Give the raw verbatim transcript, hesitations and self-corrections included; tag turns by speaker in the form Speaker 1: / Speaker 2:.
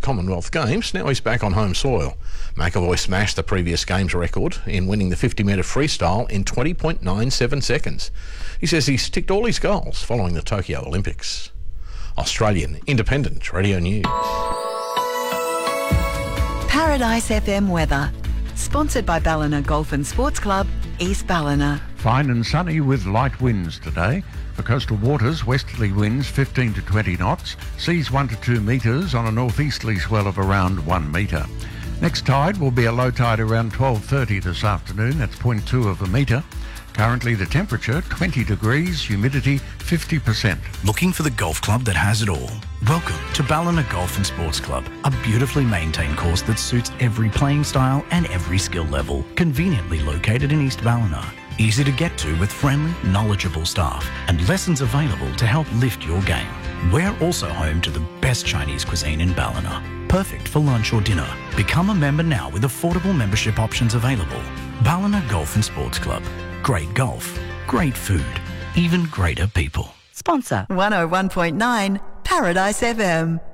Speaker 1: Commonwealth Games. Now he's back on home soil. McAvoy smashed the previous Games record in winning the fifty metre freestyle in twenty point nine seven seconds. He says he's ticked all his goals following the Tokyo Olympics. Australian Independent Radio News.
Speaker 2: Paradise F M weather. Sponsored by Ballina Golf and Sports Club, East Ballina.
Speaker 3: Fine and sunny with light winds today. For coastal waters, westerly winds fifteen to twenty knots, seas one to two metres on a northeasterly swell of around one metre. Next tide will be a low tide around twelve thirty this afternoon, that's zero point two of a metre. Currently the temperature twenty degrees, humidity fifty percent.
Speaker 4: Looking for the golf club that has it all? Welcome to Ballina Golf and Sports Club, a beautifully maintained course that suits every playing style and every skill level. Conveniently located in East Ballina. Easy to get to with friendly, knowledgeable staff and lessons available to help lift your game. We're also home to the best Chinese cuisine in Ballina. Perfect for lunch or dinner. Become a member now with affordable membership options available. Ballina Golf and Sports Club. Great golf, great food, even greater people.
Speaker 2: Sponsor one oh one point nine Paradise F M.